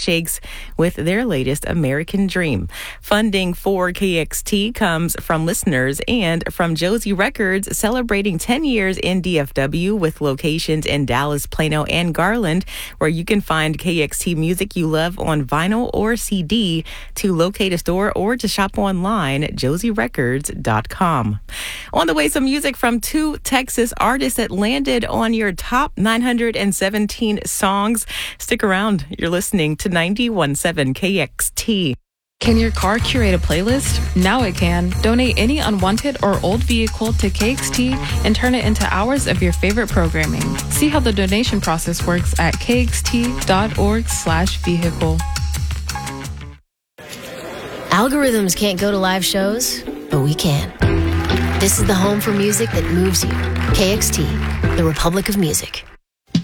Shakes with their latest American Dream. Funding for KXT comes from listeners and from Josie Records, celebrating 10 years in DFW with locations in Dallas, Plano, and Garland, where you can find KXT music you love on vinyl or CD. To locate a store or to shop online, josierecords.com. On the way, some music from two Texas artists that landed on your top 917 songs. Stick around. You're listening to 91.7 KXT. Can your car curate a playlist? Now it can. Donate any unwanted or old vehicle to KXT and turn it into hours of your favorite programming. See how the donation process works at kxt.org/vehicle. Algorithms can't go to live shows, but we can. This is the home for music that moves you. KXT, the Republic of Music.